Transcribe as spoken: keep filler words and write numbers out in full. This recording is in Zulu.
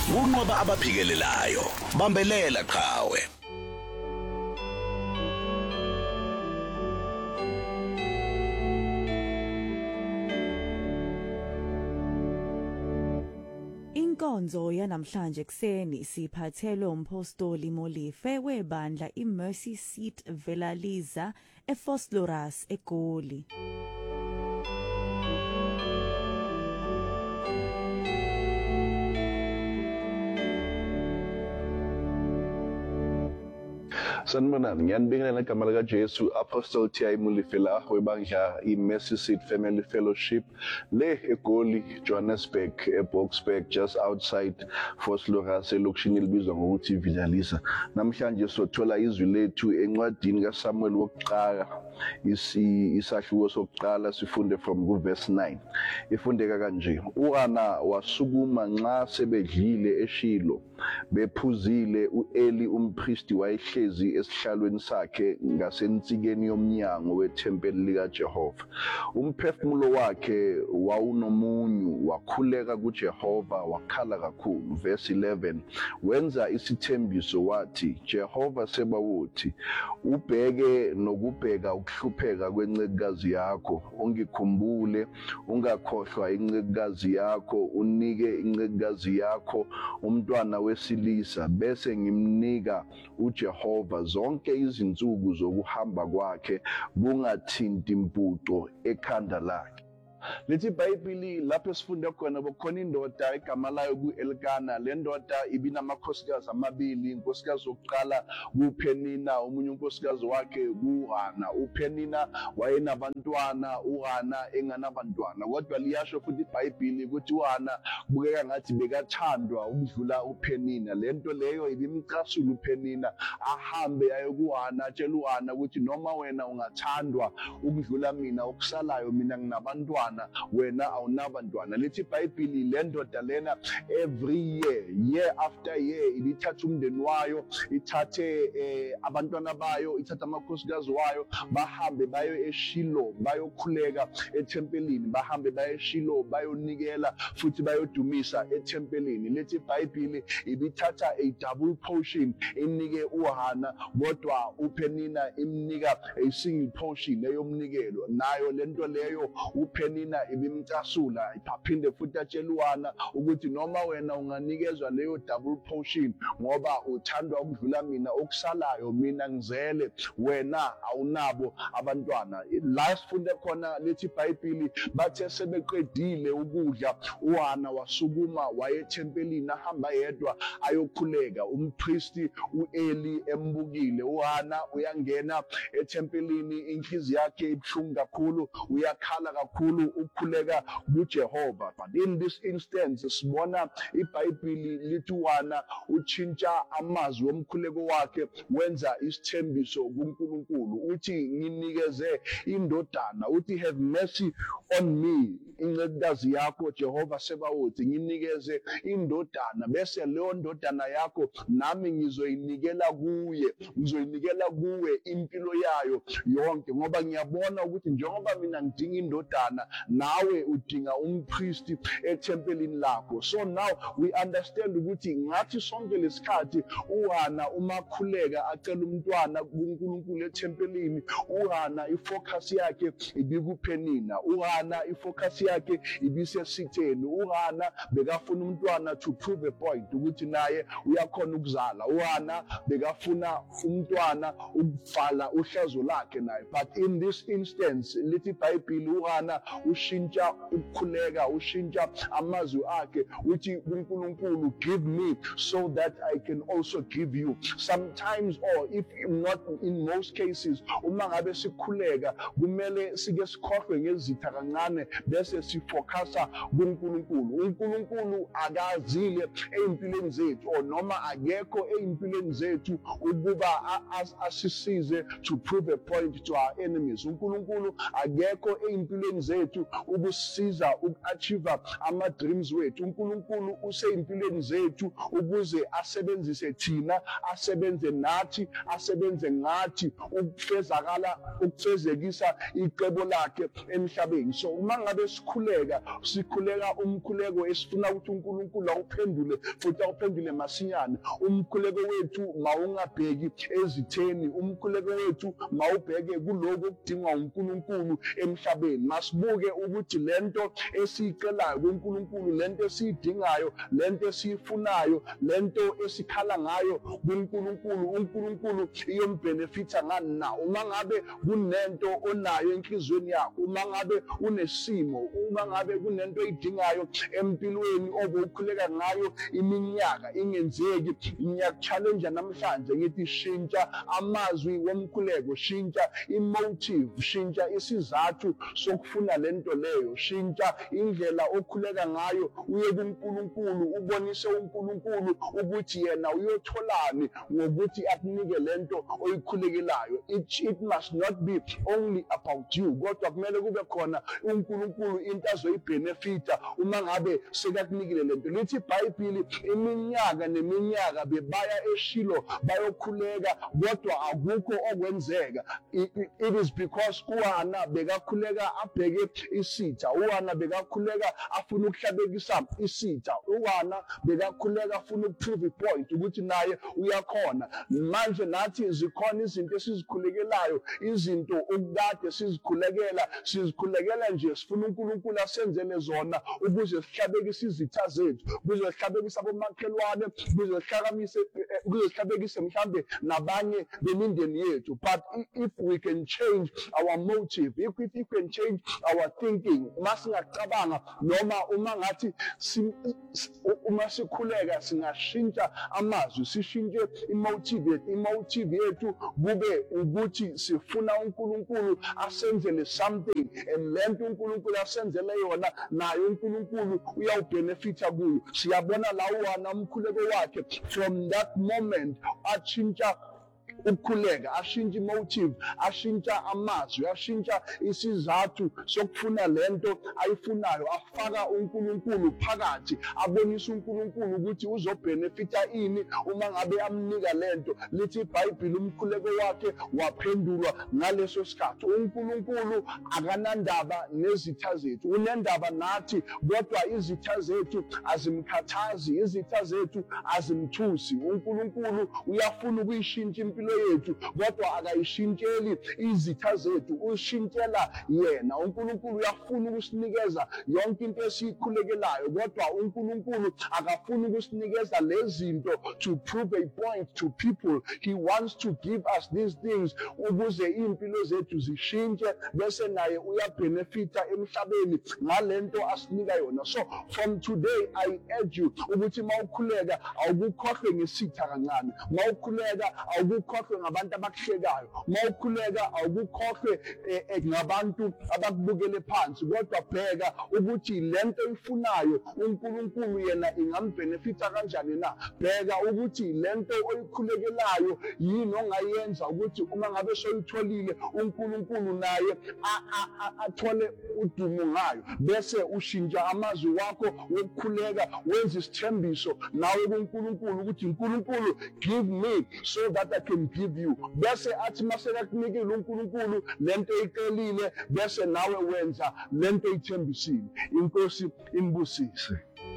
kunqoba abaphikelelayo bambelela qhawe. Inkonzo yanamhlanje kuseni siphathelwe umpostoli Molife webandla iMercy Seat Velaliza eFosloras eGoli. Sanibonani, ngiyanibingelela igama lika Jesu, Apostle T I Molife la webandla iMercy Seat Family Fellowship le eGoli, Johannesburg, eBoksburg, just outside Vosloorus elokishini elibizwa ngokuthi Villalisa. Namhlanje sothola izwi lethu encwadini kaSamuel wokuqala, isahluko sokuqala sifunde from verse nine. Ifundeka kanje: uHana wasukuma nxa sebedlile eShilo, bephuzile uEli umpristi wayehlezi esihlalweni sakhe ngasensikeni yomnyango wethempeli likaJehova. Umphefumulo wakhe wawunomunyu, wakhuleka kuJehova wakhala kakhulu. Verse eleven, wenza isithembiso wathi, Jehova Sebawothi, ubheke nokubheka ukuhlupheka kwencekukazi yakho, ungikhumbule, ungakhohlwa incekukazi yakho, unike incekukazi yakho umntwana wesilisa, bese ngimnika uJehova zonke izinsuku zokuhamba kwakhe, kungathinti impuco ekhanda lakhe. Lithi iBhayibheli lapho sifunde khona bokhona indoda igama layo kuElkana. Le ndoda ibinamakhosikazi amabili, inkosikazi yokuqala kuPhenina, omunye unkosikazi wakhe kuHana. uPhenina wayenabantwana, uHana enganabantwana. Kodwa liyasho futhi iBhayibheli ukuthi uHana kubukeka ngathi bekathandwa ukudlula uPhenina. Lento leyo ibimcasula uPhenina ahambe aye kuHana, atshela uHana ukuthi noma wena ungathandwa ukudlula mina, okusalayo mina nginabantwana, wena awunabantwana. Lithi iBhayibheli le ndoda lena every year year after year ibithatha umndeni wayo, ithathe eh, abantwana bayo, ithatha amakhosikazi wayo, bahambe bayo eShilo bayokhuleka ethempelini, bahambe bayo eShilo bayonikela futhi bayodumisa ethempelini. Lithi iBhayibheli ibithatha a double portion inike uHana, kodwa uPhenina imnika a single portion eyomnikelo. Nayo lento leyo uPhenina ibimcasula, iphinde futhi atshela uHana ukuthi noma wena unganikezwa leyo double portion ngoba uthandwa ukudlula mina, okusalayo mina ngizele, wena awunabo abantwana. La sifunde khona lithi iBhayibheli bathe sebeqedile ukudla, uHana wasukuma waye ethempelini, ahamba yedwa ayokhuleka. Umpristi uEli embukile, uHana uyangena ethempelini, inhliziyo yakhe ibhlungu kakhulu, uyakhala kakhulu ukukhuleka kuJehova. But in this instance sibona iBhayibheli lithi uHana utshintsha amazwi omkhuleko wakhe, wenza isithembiso kuNkulunkulu, uthi nginikeze indodana, uthi have mercy on me, incekukazi yakho Jehova Sebawothi, nginikeze indodana, bese leyo ndodana yakho nami ngizoyinikela kuye, ngizoyinikela kuwe impilo yayo yonke, ngoba ngiyabona ukuthi njengoba mina ngidinga indodana, nawe udinga umpristi ethempelini lakho. So now we understand ukuthi ngathi sonke lesikhathi uHana umakhuleka acela umntwana kuNkulunkulu ethempelini, uHana ifocus yakhe ibikuPhenina, uHana ifocus yakhe ibisesitheni, uHana bekafuna umntwana to prove a point ukuthi naye uyakhona ukuzala, uHana bekafuna umntwana ukuvala uhlazo lakhe naye. But in this instance lithi iBhayibheli uHana ushintsha ukukhuleka, ushintsha amazwi akhe, uthi uNkulunkulu give me so that I can also give you. Sometimes, or if not in most cases, uma ngabe sikhuleka kumele sike sikhohlwe ngezitha kancane bese sifocusa kuNkulunkulu. uNkulunkulu akazile empilweni zethu, or noma akekho empilweni zethu ukuba asisize to prove a point to our enemies. uNkulunkulu akekho empilweni zethu wethu ukusisiza uku-achieve ama-dreams wethu. uNkulunkulu usey'mpilweni zethu ukuze asebenzise thina, asebenze nathi, asebenze ngathi ukufezakala ukufezekisa icebo lakhe emhlabeni. So uma ngabe sikhuleka, sikhuleka umkhuleko esifuna ukuthi uNkulunkulu awuphendule futhi awuphendule masinyane. Umkhuleko wethu mawungabheki ezitheni, umkhuleko wethu mawubheke kuloko okudingwa uNkulunkulu emhlabeni. Masibuke ukuthi lento esiyicelayo kuNkulunkulu, lento esiyidingayo, lento esiyifunayo, lento esikhala ngayo kuNkulunkulu, uNkulunkulu iyombenefitha ngani na. Uma ngabe kunento onayo enhlizweni yakho, uma ngabe unesimo, uma ngabe kunento oyidingayo empilweni obukhuleka ngayo iminyaka ingenzeki, ngiyakuchallenge namhlanje ngithi shintsha amazwi womkhuleko, shintsha imotive, shintsha isizathu sokufuna lento leyo, shintsha indlela okhuleka ngayo, uye kuNkulunkulu ubonise uNkulunkulu ukuthi yena uyotholani ngokuthi akunike lento oyikhulekelayo. It, it must not be only about you, kodwa kumele kube khona uNkulunkulu into azoyibenefita uma ngabe sekakunikile lento. Lithi iBhayibheli iminyaka neminyaka bebaya eShilo bayokhuleka kodwa akukho okwenzeka. It, it is because uHana bekakhuleka abheke isitha, uHana bekakhuleka afuna ukuhlabekisa isitha, uHana bekakhuleka afuna ukuprove point ukuthi naye uyakhona. Manje nathi zikhona izinto esizikhulekelayo, izinto okade sizikhulekela, sizikhulekela nje sifuna uNkulunkulu asenzele zona ukuze sihlabekise izitha zethu, ukuze sihlabekise abomakhelwane, ukuze sihlakamise, ukuze sihlabekise mhlambe nabanye bemindeni yethu. But if we can change our motive, if we, if we can change our thinking, masingacabanga noma uma ngathi uma sikhuleka singashintsha amazwi, sishintshe imotive yethu, imotive yethu kube ukuthi sifuna uNkulunkulu asenzele something, and lento uNkulunkulu asenzele yona nayo uNkulunkulu uyawubenefita kuyo. Siyabona lawana umkhuleko wakhe, from that moment achintsha ukukhuleka, ashintsha imotive, ashintsha amazwi, ashintsha isizathu sokufuna lento ayifunayo, afaka uNkulunkulu phakathi, abonisa uNkulunkulu ukuthi uzobenefita ini uma ngabe amnika lento. Lithi iBhayibheli umkhuleko wakhe waphendulwa ngaleso sikhathi. uNkulunkulu akanandaba nezitha zethu, unendaba nathi, kodwa izitha zethu azimkhathazi, izitha zethu azimthusi. uNkulunkulu uyafuna ukuyishintsha impilo yethu kodwa akayishintsheli izitha zethu, ushintshela yena. uNkulunkulu uyafuna ukusinikeza yonke into esiyikhulekelayo kodwa uNkulunkulu akafuni ukusinikeza lezinto to prove a point to people. He wants to give us these things ukuze impilo zethu zishintshe bese naye uyabenefita emhlabeni ngalento asinika yona. So from today I urge you ukuthi mawukhuleka awukukhohlwe ngesitha kancane, mawukhuleka awukukhohlwe ngabantu abakuhlekayo, mawukhuleka awukukhohlwe ngabantu abakubukele phansi, kodwa bheka ukuthi lento oyifunayo uNkulunkulu yena ingambenefita kanjani na. Bheka ukuthi lento oyikhulekelayo yini ongayenza ukuthi uma ngabe soyitholile uNkulunkulu naye athole udumo ngayo, bese ushintsha amazwi wakho wokukhuleka, wenza isithembiso nawe kuNkulunkulu ukuthi uNkulunkulu give me so that I can give you. Bese athi masekakunikile uNkulunkulu lento eyicelile, bese nawe wenza lento oyithembisile. Inkosi inibusise.